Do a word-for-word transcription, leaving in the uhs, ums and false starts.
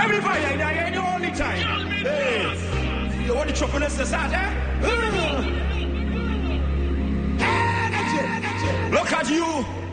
Everybody, I ain't the only time. Hey, you want to chop on us this out, eh? Look at you.